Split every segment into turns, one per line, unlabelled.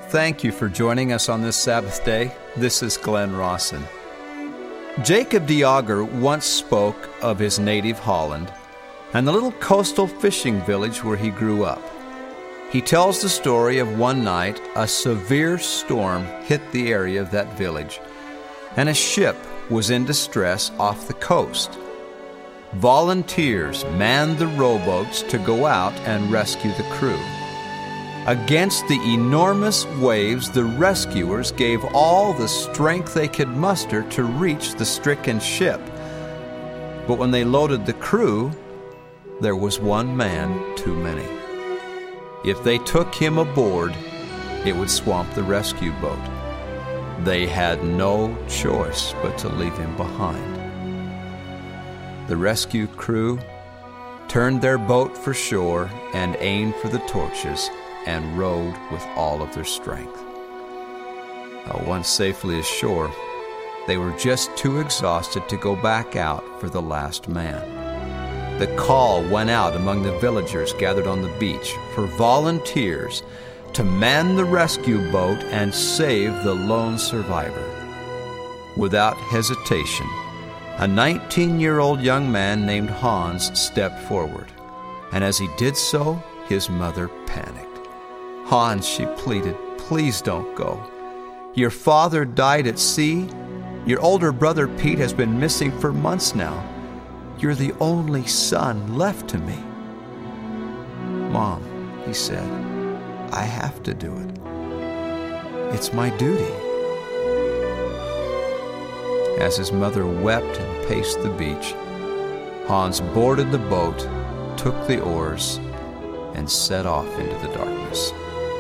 Thank you for joining us on this Sabbath day. This is Glenn Rawson. Jacob de Auger once spoke of his native Holland and the little coastal fishing village where he grew up. He tells the story of one night a severe storm hit the area of that village, and a ship was in distress off the coast. Volunteers manned the rowboats to go out and rescue the crew. Against the enormous waves, the rescuers gave all the strength they could muster to reach the stricken ship. But when they loaded the crew, there was one man too many. If they took him aboard, it would swamp the rescue boat. They had no choice but to leave him behind. The rescue crew turned their boat for shore and aimed for the torches and rowed with all of their strength. Once safely ashore, they were just too exhausted to go back out for the last man. The call went out among the villagers gathered on the beach for volunteers to man the rescue boat and save the lone survivor. Without hesitation, a 19-year-old young man named Hans stepped forward, and as he did so, his mother panicked. "Hans," she pleaded, "please don't go. Your father died at sea. Your older brother Pete has been missing for months now. You're the only son left to me." "Mom," he said, "I have to do it. It's my duty." As his mother wept and paced the beach, Hans boarded the boat, took the oars, and set off into the darkness.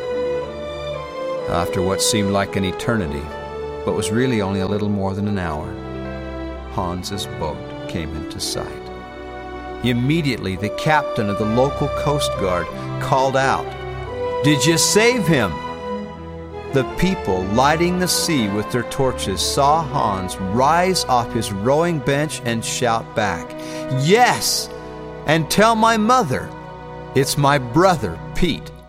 After what seemed like an eternity, but was really only a little more than an hour, Hans's boat came into sight. Immediately, the captain of the local Coast Guard called out, "Did you save him?" The people lighting the sea with their torches saw Hans rise off his rowing bench and shout back, "Yes! And tell my mother, it's my brother Pete."